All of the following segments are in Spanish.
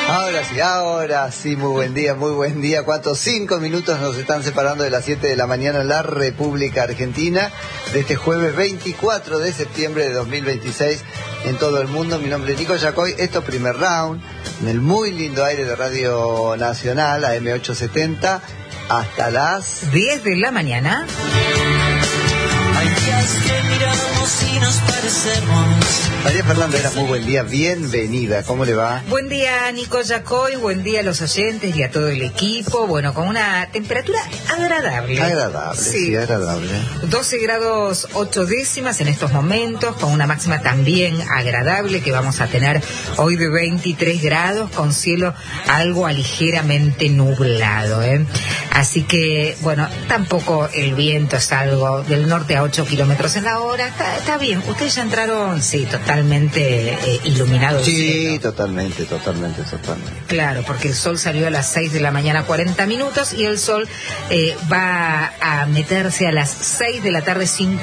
Ahora sí, muy buen día, muy buen día. 5 minutos nos están separando de las 7 de la mañana en la República Argentina, de este jueves 24 de septiembre de 2026 en todo el mundo. Mi nombre es Nico Yacoy, esto primer round, en el muy lindo aire de Radio Nacional, AM870, hasta las 10 de la mañana. Hay días que miramos y nos parecemos. María Fernanda Heras, muy buen día, bienvenida, ¿cómo le va? Buen día, Nico Yacoy, buen día a los oyentes y a todo el equipo. Bueno, con una temperatura agradable. Agradable, sí, agradable. 12 grados 8 décimas en estos momentos, con una máxima también agradable que vamos a tener hoy de 23 grados, con cielo algo ligeramente nublado, ¿eh? Así que, bueno, tampoco el viento es algo del norte a 8 kilómetros en la hora. Está bien. ¿Ustedes ya entraron? Sí, totalmente iluminado. Sí, totalmente. Claro, porque el sol salió a las 6 de la mañana 40 minutos y el sol va a meterse a las 6 de la tarde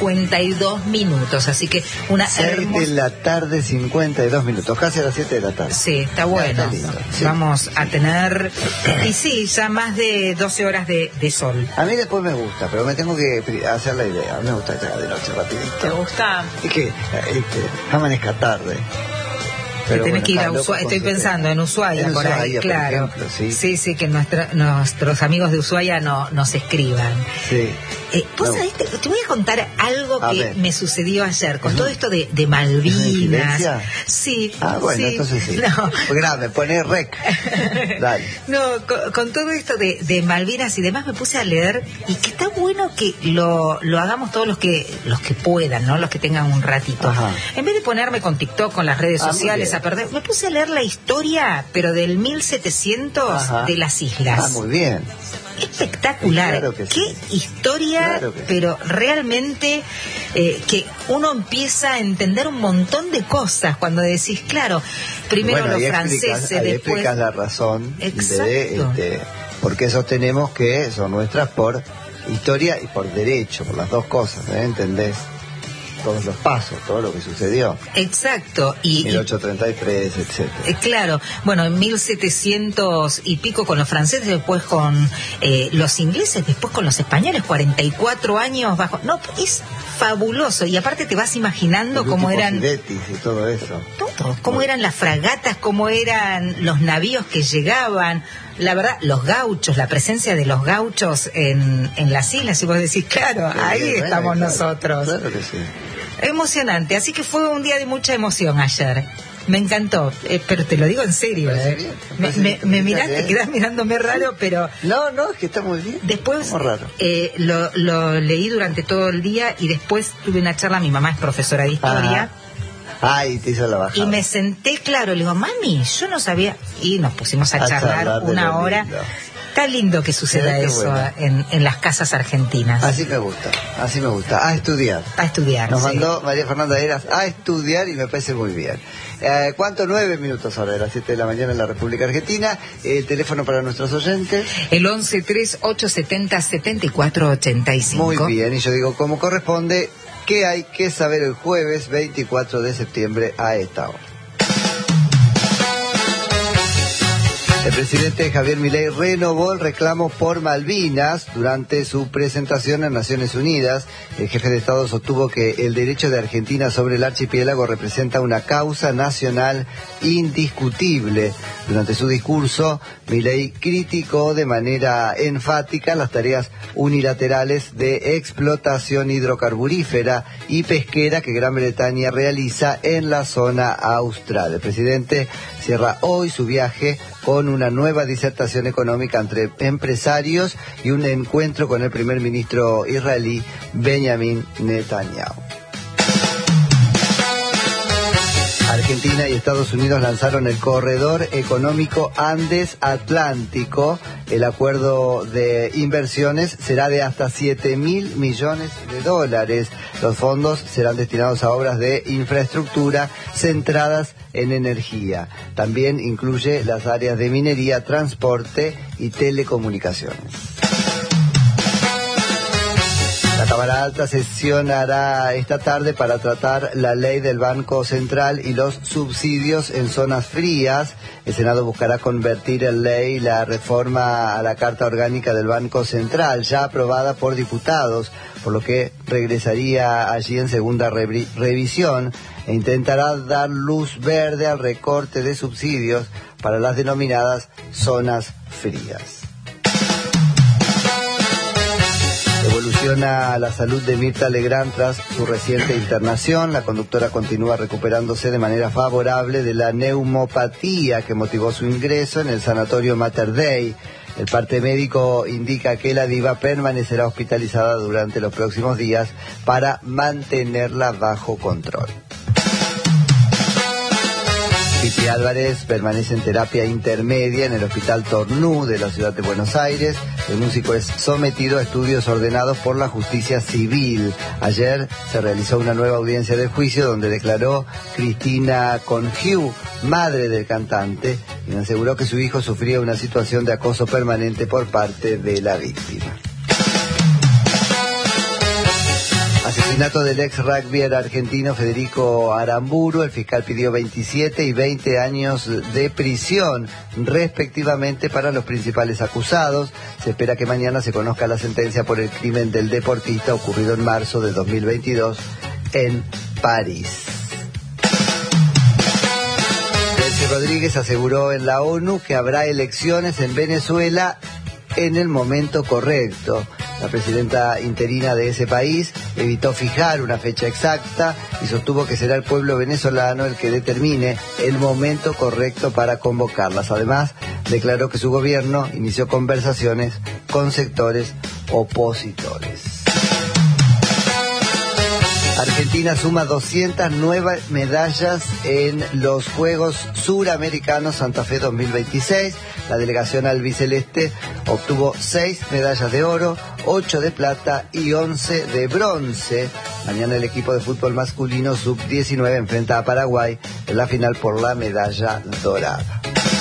52 minutos. Así que una 6 de la tarde 52 minutos, casi a las 7 de la tarde. Sí, está bueno. Está lindo, sí. Vamos a tener, y sí, ya más de 12 horas de sol. A mí después me gusta, pero me tengo que hacer la idea. A mí me gusta llegar de noche rapidito. ¿Te gusta? Es que amanezca tarde. Pero tenés que ir a Ushuaia, estoy pensando en Ushuaia, por ahí, claro. Por ejemplo, sí, que nuestros amigos de Ushuaia nos escriban. Sí. Vos sabés, te voy a contar algo que me sucedió ayer, con todo esto de Malvinas. Sí. Ah, bueno, sí. Entonces sí. No. Grave, poné rec. Dale. No, con todo esto de Malvinas y demás me puse a leer, y que está bueno que lo hagamos todos los que puedan, ¿no? Los que tengan un ratito. Ajá. En vez de ponerme con qué redes sociales a perder, me puse a leer la historia, pero del 1700 de las islas. Ah, muy bien. Espectacular, claro que qué sí. historia, claro que pero realmente que uno empieza a entender un montón de cosas cuando decís, claro, primero los franceses, ahí después explicas la razón. Exacto. De por qué sostenemos que son nuestras por historia y por derecho, por las dos cosas, ¿entendés? Todos los pasos, todo lo que sucedió. Exacto. 1833, etcétera. Claro, bueno, en 1700 y pico con los franceses, después con los ingleses, después con los españoles, 44 años bajo. No, es fabuloso, y aparte te vas imaginando cómo eran Betis y todo eso. Todo, cómo eran las fragatas, cómo eran los navíos que llegaban. La verdad, los gauchos, la presencia de los gauchos en las islas, y vos decís, claro, ahí estamos nosotros. Claro que sí. Emocionante, así que fue un día de mucha emoción ayer. Me encantó, pero te lo digo en serio. Me miraste, te quedás mirándome raro, pero... No, es que está muy bien. Después raro. Lo leí durante todo el día, y después tuve una charla, mi mamá es profesora de historia. Y te hizo la bajada. Y me senté, claro, le digo, mami, yo no sabía, y nos pusimos a charlar una hora. Lindo. Está lindo que suceda eso en las casas argentinas. Así me gusta. A estudiar. Nos mandó María Fernanda Heras a estudiar, y me parece muy bien. ¿Cuánto? 9 minutos ahora de las 7 de la mañana en la República Argentina. El teléfono para nuestros oyentes. El 1138707485. Muy bien, y yo digo, como corresponde, ¿qué hay que saber el jueves 24 de septiembre a esta hora? El presidente Javier Milei renovó el reclamo por Malvinas durante su presentación en Naciones Unidas. El jefe de Estado sostuvo que el derecho de Argentina sobre el archipiélago representa una causa nacional indiscutible. Durante su discurso, Milei criticó de manera enfática las tareas unilaterales de explotación hidrocarburífera y pesquera que Gran Bretaña realiza en la zona austral. El presidente cierra hoy su viaje con una nueva disertación económica entre empresarios y un encuentro con el primer ministro israelí Benjamin Netanyahu. Argentina y Estados Unidos lanzaron el Corredor Económico Andes-Atlántico. El acuerdo de inversiones será de hasta $7.000 millones. Los fondos serán destinados a obras de infraestructura centradas en energía. También incluye las áreas de minería, transporte y telecomunicaciones. La Cámara Alta sesionará esta tarde para tratar la ley del Banco Central y los subsidios en zonas frías. El Senado buscará convertir en ley la reforma a la Carta Orgánica del Banco Central, ya aprobada por diputados, por lo que regresaría allí en segunda revisión e intentará dar luz verde al recorte de subsidios para las denominadas zonas frías. Evoluciona la salud de Mirta Legrand tras su reciente internación. La conductora continúa recuperándose de manera favorable de la neumopatía que motivó su ingreso en el sanatorio Mater Dei. El parte médico indica que la diva permanecerá hospitalizada durante los próximos días para mantenerla bajo control. Piti Álvarez permanece en terapia intermedia en el Hospital Tornú de la ciudad de Buenos Aires. El músico es sometido a estudios ordenados por la justicia civil. Ayer se realizó una nueva audiencia de juicio donde declaró Cristina Congiu, madre del cantante, quien aseguró que su hijo sufría una situación de acoso permanente por parte de la víctima. Asesinato del ex rugbyer argentino Federico Aramburu. El fiscal pidió 27 y 20 años de prisión, respectivamente, para los principales acusados. Se espera que mañana se conozca la sentencia por el crimen del deportista ocurrido en marzo de 2022 en París. Delcy Rodríguez aseguró en la ONU que habrá elecciones en Venezuela en el momento correcto. La presidenta interina de ese país evitó fijar una fecha exacta y sostuvo que será el pueblo venezolano el que determine el momento correcto para convocarlas. Además, declaró que su gobierno inició conversaciones con sectores opositores. Argentina suma 200 nuevas medallas en los Juegos Suramericanos Santa Fe 2026. La delegación albiceleste obtuvo 6 medallas de oro, 8 de plata y 11 de bronce. Mañana el equipo de fútbol masculino sub-19 enfrenta a Paraguay en la final por la medalla dorada.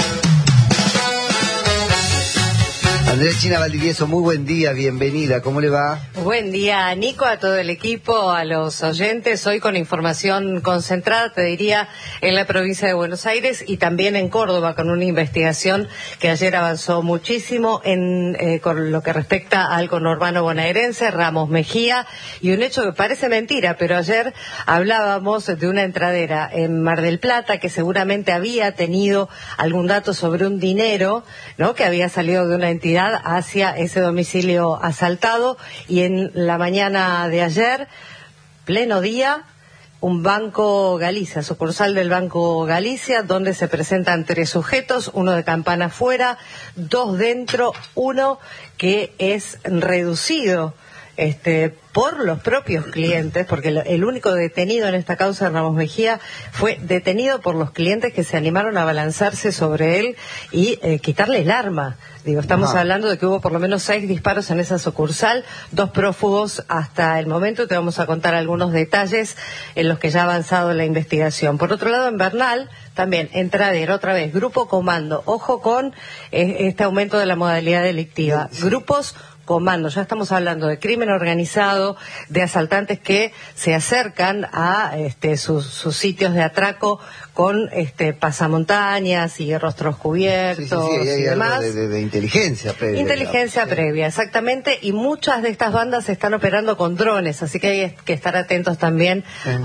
Andresina Valdivieso, muy buen día, bienvenida, ¿cómo le va? Buen día, Nico, a todo el equipo, a los oyentes. Hoy con información concentrada, te diría, en la provincia de Buenos Aires y también en Córdoba, con una investigación que ayer avanzó muchísimo con lo que respecta al conurbano bonaerense, Ramos Mejía, y un hecho que parece mentira, pero ayer hablábamos de una entradera en Mar del Plata que seguramente había tenido algún dato sobre un dinero, ¿no?, que había salido de una entidad hacia ese domicilio asaltado, y en la mañana de ayer, pleno día, un Banco Galicia, sucursal del Banco Galicia, donde se presentan 3 sujetos, uno de campana afuera, 2 dentro, uno que es reducido por los propios clientes, porque el único detenido en esta causa de Ramos Mejía fue detenido por los clientes que se animaron a abalanzarse sobre él y quitarle el arma. Estamos hablando de que hubo por lo menos 6 disparos en esa sucursal, 2 prófugos hasta el momento. Te vamos a contar algunos detalles en los que ya ha avanzado la investigación. Por otro lado, en Bernal, también entradero, otra vez, grupo comando. Ojo con este aumento de la modalidad delictiva. Grupos comando, ya estamos hablando de crimen organizado, de asaltantes que se acercan a sus sitios de atraco con pasamontañas y rostros cubiertos y demás. De inteligencia previa. Inteligencia previa, exactamente, y muchas de estas bandas están operando con drones, así que hay que estar atentos también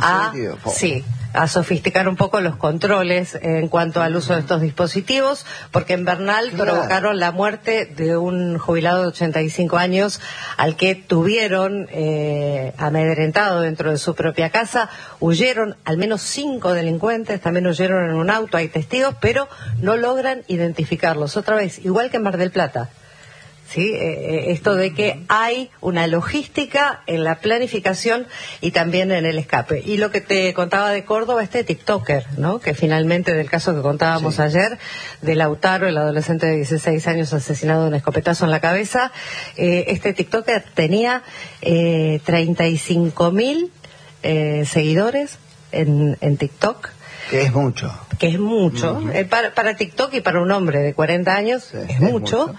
a sofisticar un poco los controles en cuanto al uso de estos dispositivos, porque en Bernal provocaron la muerte de un jubilado de 85 años al que tuvieron amedrentado dentro de su propia casa. Huyeron al menos 5 delincuentes, también huyeron en un auto, hay testigos, pero no logran identificarlos. Otra vez, igual que en Mar del Plata. ¿Sí? Esto de que hay una logística en la planificación y también en el escape. Y lo que te contaba de Córdoba, TikToker, ¿no?, que finalmente, del caso que contábamos ayer, de Lautaro, el adolescente de 16 años asesinado de un escopetazo en la cabeza, TikToker tenía 35.000 seguidores en TikTok. Que es mucho. Que es mucho, para TikTok y para un hombre de 40 años Sí, es mucho.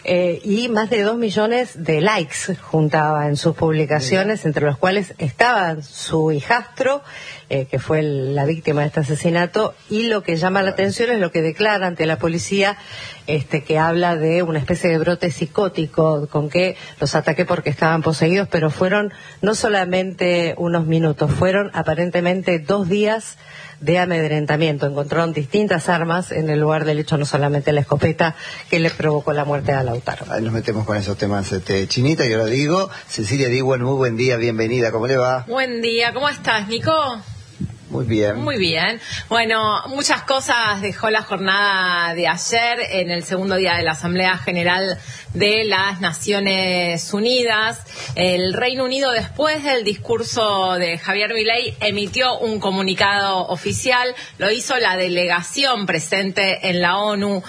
Y más de 2 millones de likes juntaba en sus publicaciones, entre los cuales estaba su hijastro, que fue la víctima de este asesinato, y lo que llama la atención es lo que declara ante la policía, que habla de una especie de brote psicótico, con que los ataqué porque estaban poseídos, pero fueron no solamente unos minutos, fueron aparentemente 2 días de amedrentamiento. Encontraron distintas armas en el lugar del hecho, no solamente la escopeta que le provocó la muerte a Lautaro. Ahí nos metemos con esos temas, Chinita, y ahora digo, Cecilia Diwan, muy buen día, bienvenida, ¿cómo le va? Buen día, ¿cómo estás, Nico? Muy bien. Muy bien. Bueno, muchas cosas dejó la jornada de ayer en el segundo día de la Asamblea General de las Naciones Unidas. El Reino Unido, después del discurso de Javier Milei, emitió un comunicado oficial. Lo hizo la delegación presente en la ONU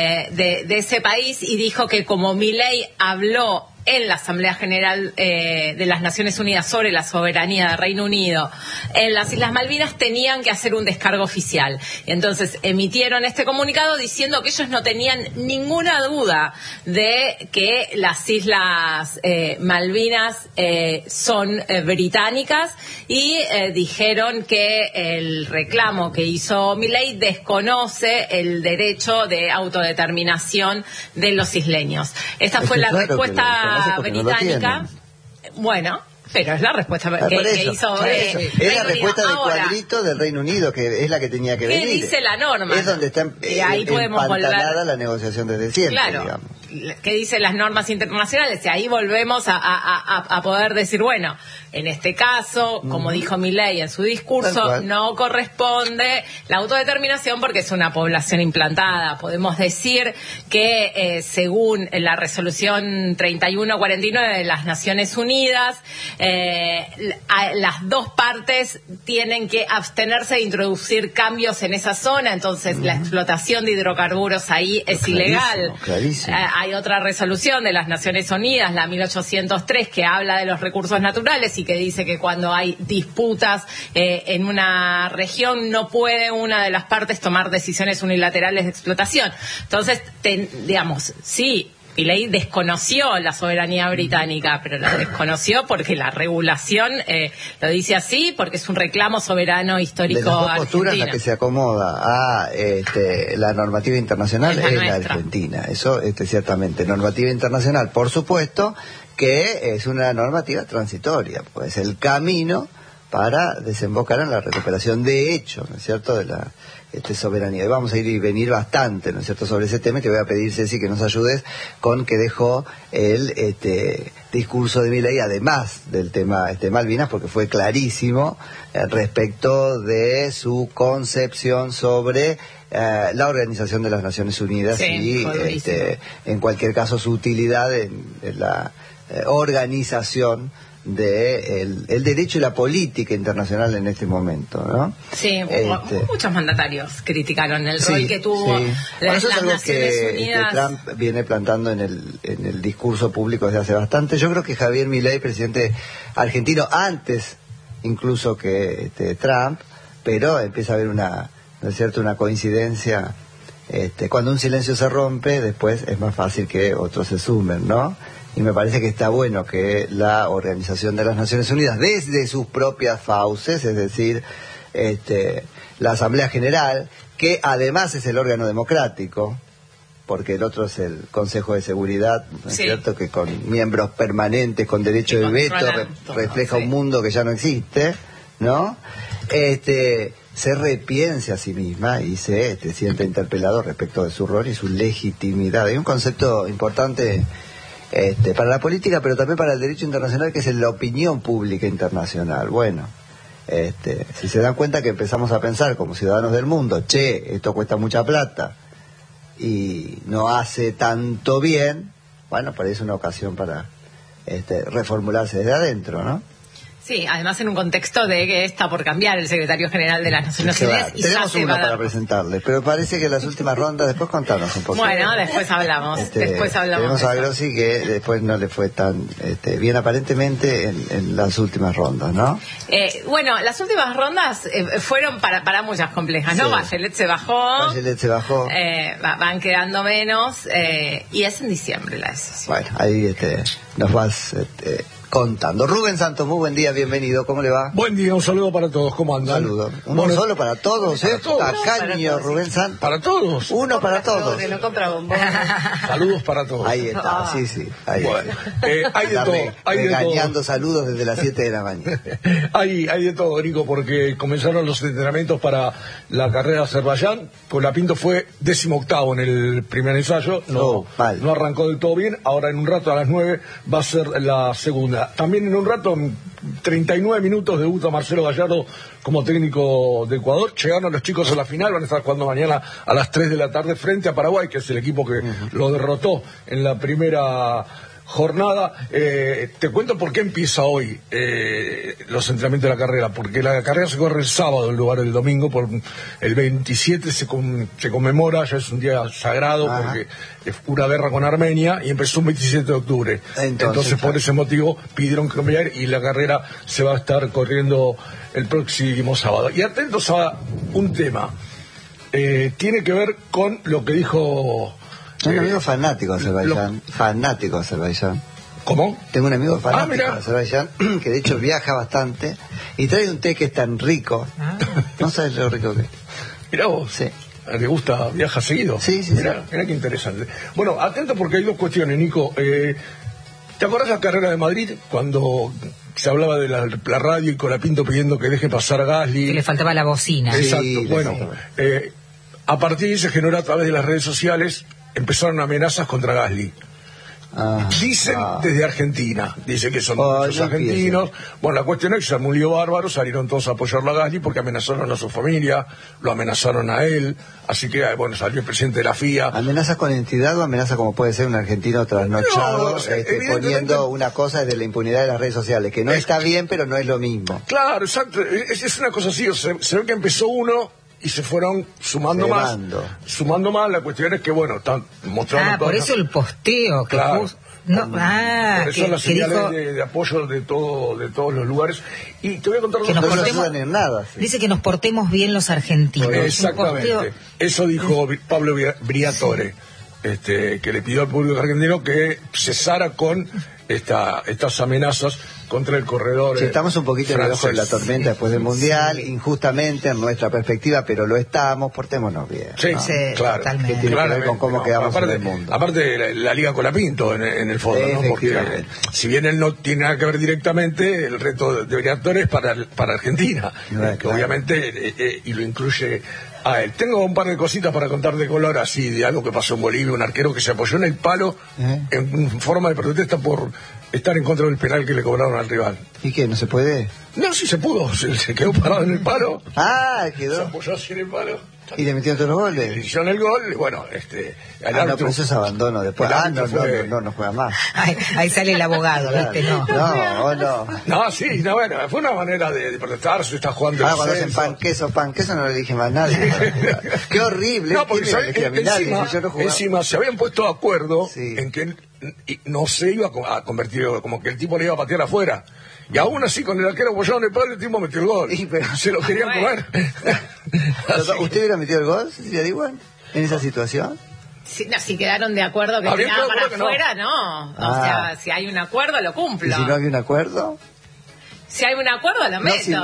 de ese país, y dijo que como Milei habló en la Asamblea General de las Naciones Unidas sobre la soberanía del Reino Unido en las Islas Malvinas, tenían que hacer un descargo oficial. Y entonces emitieron este comunicado diciendo que ellos no tenían ninguna duda de que las Islas Malvinas son británicas, y dijeron que el reclamo que hizo Milei desconoce el derecho de autodeterminación de los isleños. Esta fue la respuesta británica. No, bueno, pero es la respuesta que hizo es la respuesta del cuadrito del Reino Unido, que es la que tenía que venir. ¿Qué dice la norma? Es donde está ahí podemos volver la negociación desde siempre, claro, digamos. ¿Qué dicen las normas internacionales? Y ahí volvemos a poder decir, bueno, en este caso, como dijo Milei en su discurso, no corresponde la autodeterminación porque es una población implantada. Podemos decir que según la resolución 3149 de las Naciones Unidas, las dos partes tienen que abstenerse de introducir cambios en esa zona, entonces la explotación de hidrocarburos ahí es ilegal. Clarísimo. Hay otra resolución de las Naciones Unidas, la 1803, que habla de los recursos naturales y que dice que cuando hay disputas en una región no puede una de las partes tomar decisiones unilaterales de explotación. Entonces, digamos, sí, Milei desconoció la soberanía británica, pero la desconoció porque la regulación lo dice así, porque es un reclamo soberano histórico de las dos posturas, argentino. la que se acomoda a la normativa internacional es la nuestra. Argentina. Eso ciertamente. Normativa internacional, por supuesto, que es una normativa transitoria, pues el camino para desembocar en la recuperación de hecho, ¿no es cierto?, de la soberanía. Y vamos a ir y venir bastante, ¿no es cierto?, sobre ese tema. Te voy a pedir, Ceci, que nos ayudes con que dejó el discurso de Milei, además del tema Malvinas, porque fue clarísimo respecto de su concepción sobre la Organización de las Naciones Unidas, y en cualquier caso su utilidad en la organización de el derecho y la política internacional en este momento, ¿no? Sí, muchos mandatarios criticaron el rol que tuvo las Naciones algo que Unidas. Trump viene plantando en el discurso público desde hace bastante. Yo creo que Javier Milei, presidente argentino, antes incluso que Trump, pero empieza a haber ¿no es cierto?, una coincidencia. Cuando un silencio se rompe, después es más fácil que otros se sumen, ¿no? Y me parece que está bueno que la Organización de las Naciones Unidas, desde sus propias fauces, es decir, la Asamblea General, que además es el órgano democrático, porque el otro es el Consejo de Seguridad, ¿no es cierto?, que con miembros permanentes, con derecho de veto, refleja un mundo que ya no existe, ¿no? Se repiense a sí misma y se siente interpelado respecto de su rol y su legitimidad. Hay un concepto importante para la política, pero también para el derecho internacional, que es la opinión pública internacional. Bueno, si se dan cuenta que empezamos a pensar como ciudadanos del mundo, esto cuesta mucha plata y no hace tanto bien, bueno, parece una ocasión para reformularse desde adentro, ¿no? Sí, además en un contexto de que está por cambiar el secretario general de las Naciones Unidas. Claro, Y tenemos ya se uno va a dar. para presentarle, pero parece que las últimas rondas, después contanos un poco. Bueno, después hablamos. Después hablamos. Tenemos a de eso. Grossi que después no le fue tan bien aparentemente en las últimas rondas, ¿no? Bueno, las últimas rondas fueron para muchas complejas, ¿no? Sí. Bachelet se bajó. Bachelet se bajó. Van quedando menos y es en diciembre la decisión. Bueno, ahí nos vas contando. Rubén Santos, muy buen día, bienvenido, ¿cómo le va? Buen día, un saludo para todos, ¿cómo andan? Saludos. Uno solo para todos, Para todos. Tacaño, Rubén Santos. Para todos. Uno para todos. No compra bombones. Saludos para todos. Ahí está, sí. Ahí Bueno, hay de está. todo, hay de Regañando todo. saludos desde las 7 de la mañana. Hay de todo, Nico, porque comenzaron los entrenamientos para la carrera de Azerbaiyán. Colapinto fue 18º en el primer ensayo, no arrancó del todo bien. Ahora en un rato, a las 9, va a ser la segunda. También en un rato, 39 minutos, debuta Marcelo Gallardo como técnico de Ecuador. Llegaron los chicos a la final, van a estar jugando mañana a las 3 de la tarde frente a Paraguay, que es el equipo que lo derrotó en la primera jornada. Te cuento por qué empieza hoy los entrenamientos de la carrera, porque la carrera se corre el sábado en lugar del domingo. Por el 27 se conmemora, ya es un día sagrado. Ajá. Porque es una guerra con Armenia y empezó el 27 de octubre. Entonces por ese motivo pidieron cambiar y la carrera se va a estar corriendo el próximo sábado. Y atentos a un tema, tiene que ver con lo que dijo... Tengo un amigo fanático de Azerbaiyán. ¿Cómo? Tengo un amigo fanático de Azerbaiyán que de hecho viaja bastante y trae un té que es tan rico. No sabes lo rico que es. Mirá vos. Sí. ¿Le gusta? ¿Viaja seguido? Sí. Mirá qué interesante. Bueno, atento porque hay dos cuestiones, Nico. ¿Te acordás de la carrera de Madrid cuando se hablaba de la radio y Colapinto pidiendo que deje pasar a Gasly? Que le faltaba la bocina. Exacto. Sí, bueno, a partir de ahí se generó a través de las redes sociales, empezaron amenazas contra Gasly. Dicen desde Argentina, dicen que son muchos argentinos. Bueno, la cuestión es que se armó un lío bárbaro, salieron todos a apoyarlo a Gasly porque amenazaron a su familia, lo amenazaron a él, así que bueno, salió el presidente de la FIA. ¿Amenazas con entidad o amenazas como puede ser un argentino trasnochado, poniendo una cosa desde la impunidad de las redes sociales, que no está bien, pero no es lo mismo? Claro, exacto, es una cosa así, se ve que empezó uno y se fueron sumando más. La cuestión es que, bueno, están mostrando... por eso el posteo que puso... por eso las señales de apoyo de todos los lugares. Y te voy a contar que dos cosas. No ayudan en nada. Sí. Dice que nos portemos bien los argentinos. Exactamente. Eso dijo Pablo Briatore, que le pidió al público argentino que cesara con estas amenazas contra el corredor. Estamos un poquito en el ojo de la tormenta después del Mundial, injustamente en nuestra perspectiva, pero lo estamos, portémonos bien. Sí, ¿no? claro. Que tiene que ver con cómo quedamos en el mundo. Aparte, la Liga Colapinto en el fondo, ¿no? Porque si bien él no tiene nada que ver directamente, el reto de Briatore es para Argentina, que obviamente y lo incluye a él. Tengo un par de cositas para contar de color, así, de algo que pasó en Bolivia, un arquero que se apoyó en el palo en forma de protesta por estar en contra del penal que le cobraron al rival. ¿Y qué? ¿No se puede? No, sí se pudo, se quedó parado en el palo. Quedó. Se apoyó así en el palo. ¿Y le metieron todos los goles? Le hicieron el gol, bueno, no, pero eso es abandono después. No juega más. Ahí sale el abogado, ¿viste? No. No, sí, bueno, fue una manera de protestar, se está jugando el cuando hacen pan queso no le dije más nadie. Qué horrible. No, porque encima se habían puesto de acuerdo en que no se iba a convertir, como que el tipo le iba a patear afuera. Y aún así, con el arquero apoyado en el palo, el tipo metió el gol. Se lo querían comer. ¿Usted hubiera metido el gol, Cecilia Diwan, en esa situación? Si quedaron de acuerdo que tiraba para afuera, no. O sea, si hay un acuerdo, lo cumplo. ¿Y si no había un acuerdo? Si hay un acuerdo, lo meto.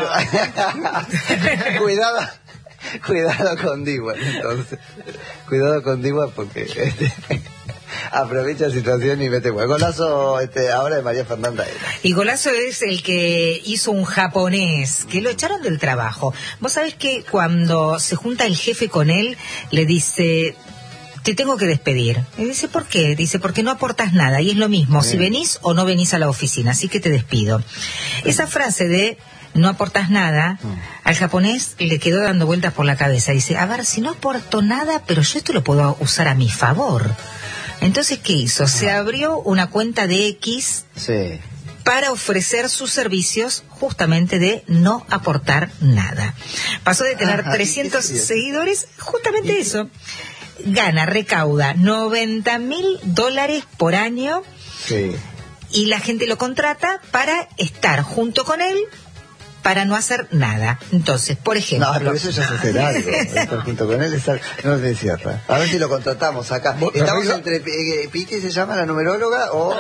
Cuidado con Diwan, entonces. Cuidado con Diwan porque... aprovecha la situación y mete golazo ahora de María Fernanda. Y golazo es el que hizo un japonés que lo echaron del trabajo. Vos sabés que cuando se junta el jefe con él le dice: te tengo que despedir. Y dice: ¿por qué? Dice: porque no aportas nada y es lo mismo si venís o no venís a la oficina, así que te despido. Esa frase de no aportas nada, al japonés le quedó dando vueltas por la cabeza. Dice: a ver, si no aporto nada, pero yo esto lo puedo usar a mi favor. Entonces, ¿qué hizo? Se abrió una cuenta de X para ofrecer sus servicios justamente de no aportar nada. Pasó de tener 300 seguidores, justamente eso. Recauda $90.000 por año. Sí. Y la gente lo contrata para estar junto con él, para no hacer nada. Entonces, por ejemplo... No, pero eso ya es hacer algo. Estar junto con él, no es cierto. A ver si lo contratamos acá. Estamos entre... ¿Piti se llama la numeróloga o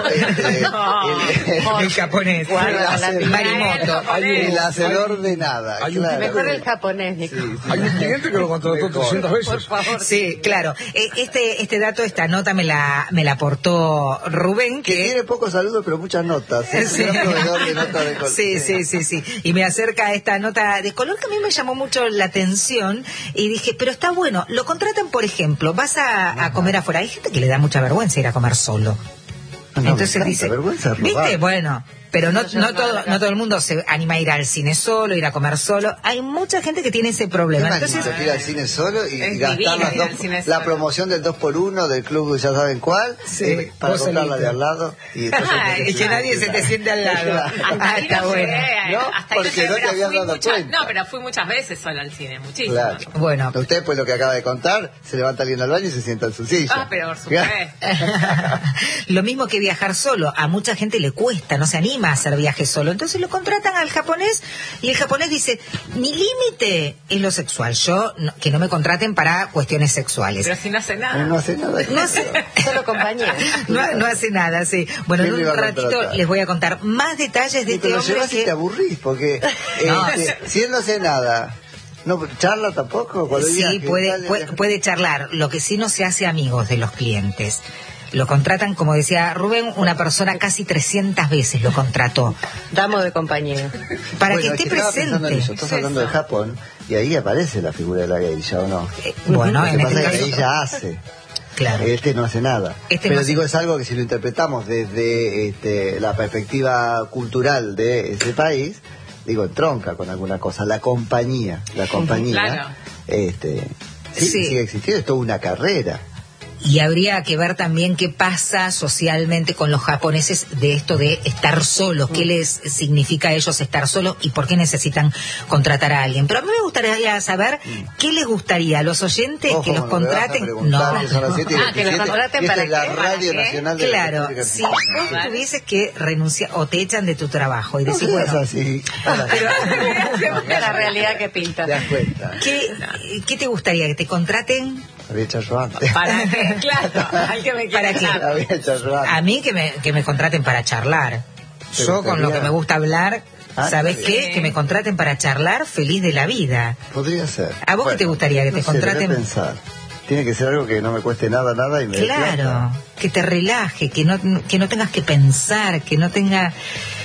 el japonés? Marimoto. El hacedor de nada. Claro. Mejor el japonés, Nico. Sí. Hay un cliente que lo contrató 300 veces. Por favor. Sí, claro. Este dato, esta nota me la aportó Rubén, que tiene pocos saludos pero muchas notas. Es un proveedor de notas de color. Sí. Y me acerca a esta nota de color que a mí me llamó mucho la atención y dije, pero está bueno, lo contratan, por ejemplo, vas a comer afuera. Hay gente que le da mucha vergüenza ir a comer solo. Entonces dice, ¿viste? Bueno, pero no todo el mundo se anima a ir al cine solo, ir a comer solo. Hay mucha gente que tiene ese problema. Entonces, ir al cine solo y gastar la promoción del 2x1 del club, ya saben cuál, para comprarla de al lado. Y que nadie se te siente al lado. Está bueno. Porque no te habías dado cuenta. No, pero fui muchas veces sola al cine, muchísimo. Claro. Bueno. Usted, pues lo que acaba de contar, se levanta alguien al baño y se sienta en su silla. Pero por supuesto. Lo mismo que viajar solo. A mucha gente le cuesta, no se anima a hacer viajes solo. Entonces lo contratan al japonés y el japonés dice, mi límite es lo sexual. Que no me contraten para cuestiones sexuales. Pero si no hace nada. No hace nada. Solo compañía. No hace nada, sí. Bueno, en un ratito les voy a contar más detalles de este hombre que... te aburrís, porque si él no hace nada... ¿No charla tampoco? Sí, puede charlar. Lo que sí, no se hace amigos de los clientes. Lo contratan, como decía Rubén, una persona casi 300 veces lo contrató. Damo de compañía. Para que esté presente. Estás hablando de Japón y ahí aparece la figura de la geisha, ¿o no? Bueno, en este caso... ella hace. Claro. Este no hace nada. Pero digo, es algo que si lo interpretamos desde la perspectiva cultural de ese país, digo, entronca con alguna cosa. La compañía, claro. Sigue existiendo, es toda una carrera. Y habría que ver también qué pasa socialmente con los japoneses de esto de estar solos, qué les significa a ellos estar solos y por qué necesitan contratar a alguien. Pero a mí me gustaría saber qué les gustaría a los oyentes que los contraten. Que los contraten para la Radio Nacional de Claro, si vos tuvieses que renunciar o te echan de tu trabajo y decís, bueno, así. Pero la realidad que pinta. Te das cuenta. ¿Qué te gustaría? ¿Que te contraten? Había hecho yo antes. ¿Para qué? Claro, hay que me ¿Para qué? A mí que me contraten para charlar. Yo con lo que me gusta hablar, ¿sabes qué? Que me contraten para charlar, feliz de la vida. Podría ser. ¿A vos qué te gustaría? ¿Que te contraten? Pensar. Tiene que ser algo que no me cueste nada y me Claro, que te relaje, que no tengas que pensar, que no tenga...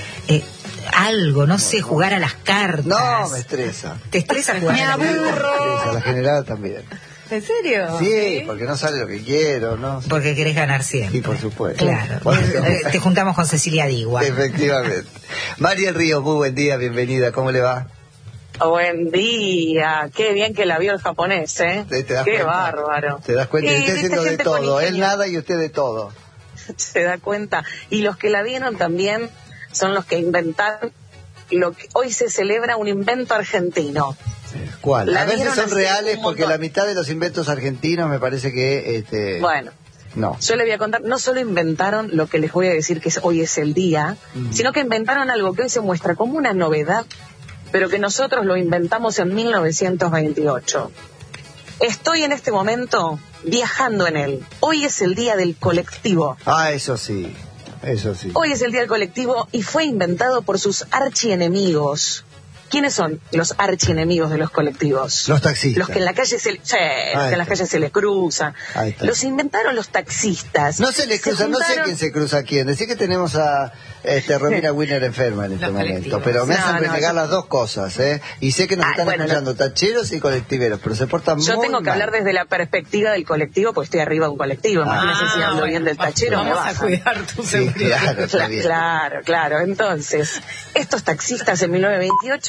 algo, no sé, jugar a las cartas. No, me estresa. ¿Te estresa jugar? Me aburro. La general también. ¿En serio? Sí, porque no sale lo que quiero, ¿no? Porque querés ganar siempre. Sí, por supuesto. Claro. Te juntamos con Cecilia Digua. Efectivamente. Mariel Ríos, muy buen día, bienvenida. ¿Cómo le va? Buen día. Qué bien que la vio el japonés, ¿eh? Qué bárbaro. Te das cuenta, usted haciendo de todo. Él nada y usted de todo. Se da cuenta. Y los que la vieron también son los que inventaron lo que hoy se celebra, un invento argentino. ¿Cuál? A veces son reales porque la mitad de los inventos argentinos me parece que... Bueno, no. Yo le voy a contar, no solo inventaron lo que les voy a decir que hoy es el día, sino que inventaron algo que hoy se muestra como una novedad, pero que nosotros lo inventamos en 1928. Estoy en este momento viajando en él. Hoy es el día del colectivo. Eso sí. Hoy es el día del colectivo y fue inventado por sus archienemigos. ¿Quiénes son los archienemigos de los colectivos? Los taxistas. Los que en la calle se les cruzan. Los inventaron los taxistas. No se les cruza, no sé quién se cruza a quién. Decís que tenemos a Romina Winner enferma en este momento, pero me hacen renegar las dos cosas, ¿eh? Y sé que nos están escuchando tacheros y colectiveros, pero se portan muy mal. Yo tengo que hablar desde la perspectiva del colectivo, porque estoy arriba de un colectivo. Imagínense si hablo bien del tachero, me vamos a cuidar tu seguridad. Claro. Entonces, estos taxistas en 1928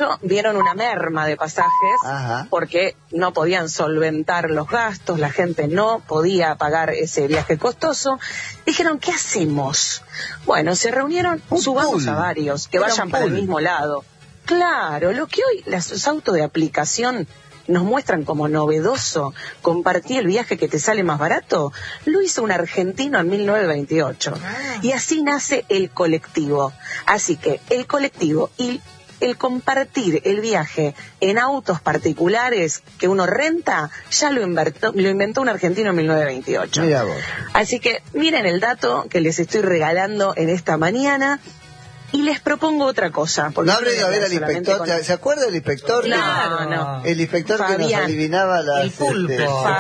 2018 vieron una merma de pasajes porque no podían solventar los gastos, la gente no podía pagar ese viaje costoso. Dijeron, ¿qué hacemos? Bueno, se reunieron, subamos a varios que vayan para el mismo lado. Claro, lo que hoy los autos de aplicación nos muestran como novedoso, compartir el viaje que te sale más barato, lo hizo un argentino en 1928. Y así nace el colectivo. Así que el colectivo y el compartir el viaje en autos particulares que uno renta, ya lo inventó un argentino en 1928. Mira vos. Así que miren el dato que les estoy regalando en esta mañana. Y les propongo otra cosa. No hables a ver al inspector. ¿Se acuerda del inspector? No. El inspector Fabián. que nos adivinaba las... El pulpo.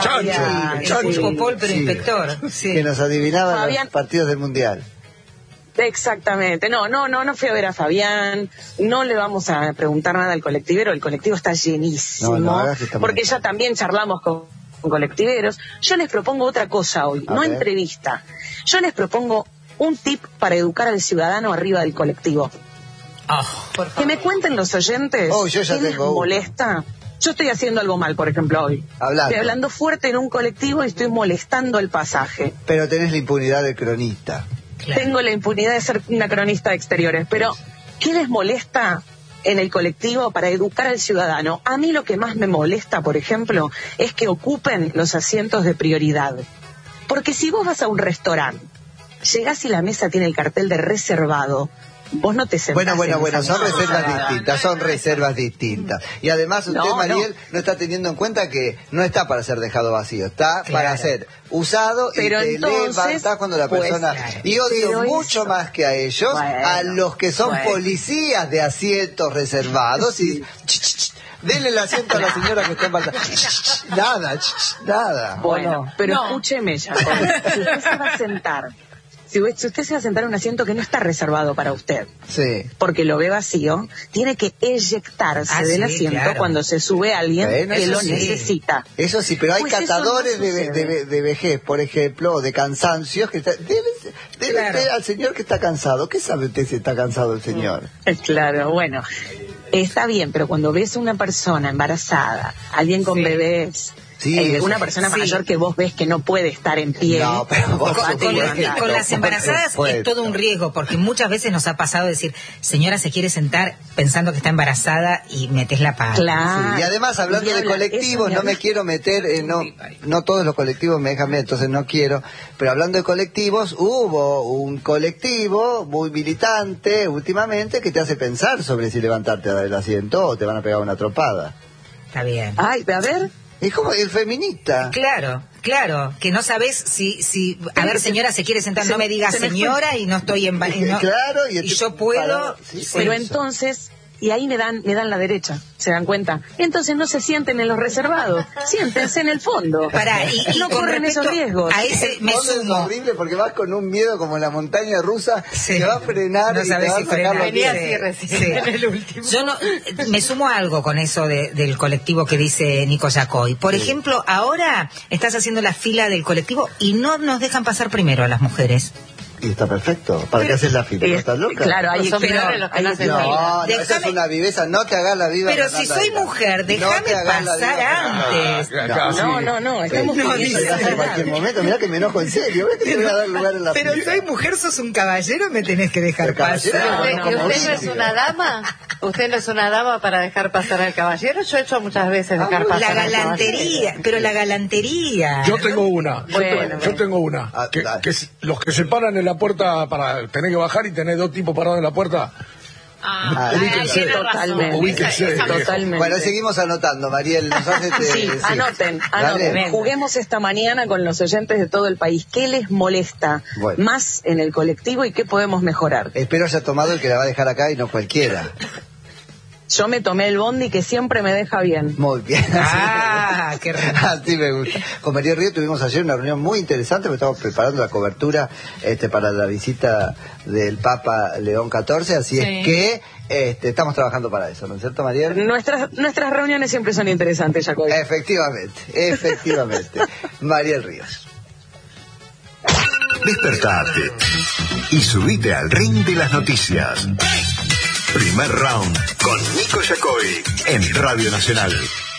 El pulpo Paul, pero inspector. Sí. Que nos adivinaba Fabián. Los partidos del Mundial. Exactamente. No fui a ver a Fabián. No le vamos a preguntar nada al colectivero. El colectivo está llenísimo. Porque ya también charlamos con colectiveros. Yo les propongo otra cosa hoy. No entrevista. Yo les propongo un tip para educar al ciudadano arriba del colectivo. Que me cuenten los oyentes yo ya qué les tengo molesta. Yo estoy haciendo algo mal, por ejemplo, hoy. Estoy hablando fuerte en un colectivo y estoy molestando el pasaje. Pero tenés la impunidad del cronista. Claro. Tengo la impunidad de ser una cronista de exteriores. Pero, ¿qué les molesta en el colectivo para educar al ciudadano? A mí lo que más me molesta, por ejemplo, es que ocupen los asientos de prioridad. Porque si vos vas a un restaurante, llegás y la mesa tiene el cartel de reservado, vos no te sentás. Bueno, son reservas distintas. Y además usted, Mariel, no está teniendo en cuenta que no está para ser dejado vacío, está para ser usado. Pero y te levantás cuando la persona... Y odio mucho más que a ellos, a los que son policías de asientos reservados y... Denle el asiento a la señora que está embarazada. Nada. Bueno, pero escúcheme ya. Si usted se va a sentar... Si usted se va a sentar en un asiento que no está reservado para usted, porque lo ve vacío, tiene que eyectarse del asiento cuando se sube alguien que lo necesita. Eso sí, pero hay catadores de vejez, por ejemplo, o de cansancios, que debe ver al señor que está cansado. ¿Qué sabe usted si está cansado el señor? Claro, bueno, está bien, pero cuando ves a una persona embarazada, alguien con bebés... una persona mayor que vos ves que no puede estar en pie. No, pero con las embarazadas es todo un riesgo, porque muchas veces nos ha pasado decir, señora se quiere sentar pensando que está embarazada y metes la pata. Claro. Y además, hablando de colectivos, no me quiero meter, no todos los colectivos me dejan ver, entonces no quiero, pero hablando de colectivos, hubo un colectivo muy militante últimamente que te hace pensar sobre si levantarte del asiento o te van a pegar una tropada. Está bien. Ay, a ver... Es como el feminista. Claro, que no sabes si a ver, señora, se quiere sentar, no me diga señora y no estoy en... Claro, y yo puedo... Pero entonces... Y ahí me dan la derecha, ¿se dan cuenta? Entonces no se sienten en los reservados, siéntense en el fondo. Y no corren esos riesgos. A ese me sumo. Es horrible porque vas con un miedo como en la montaña rusa, te va a frenar no y te va a sacar los pies. En el último. Yo me sumo a algo con eso del colectivo que dice Nico Yacoy. Por ejemplo, ahora estás haciendo la fila del colectivo y no nos dejan pasar primero a las mujeres. Y está perfecto. ¿Para qué haces la fila? ¿No estás loca? Claro, ahí los que no hacen no, esa es una viveza. No te hagas la viva. Pero si soy mujer, déjame pasar antes. No. Estamos en cualquier momento. Mirá que me enojo en serio. ¿Ves que te voy a dar lugar en la fila? Pero soy mujer, sos un caballero, me tenés que dejar pasar. ¿Usted no es una dama? ¿Usted no es una dama para dejar pasar al caballero? Yo he hecho muchas veces dejar pasar la galantería, pero la galantería. Yo tengo una. Yo tengo una. Que los que se paran en la puerta para tener que bajar y tener dos tipos parados en la puerta. Ubíquense. Totalmente. Bueno, seguimos anotando, Mariel. Anoten. Juguemos esta mañana con los oyentes de todo el país. ¿Qué les molesta más en el colectivo y qué podemos mejorar? Espero haya tomado el que la va a dejar acá y no cualquiera. Yo me tomé el bondi que siempre me deja bien. Muy bien. Qué rico. Así me gusta. Con Mariel Ríos tuvimos ayer una reunión muy interesante, porque estamos preparando la cobertura para la visita del Papa León XIV, así es que estamos trabajando para eso, ¿no es cierto, Mariel? Nuestras reuniones siempre son interesantes, Jacobi. Efectivamente. Mariel Ríos. Despertate y subite al ring de las noticias. Primer Round con Nico Yacoy en Radio Nacional.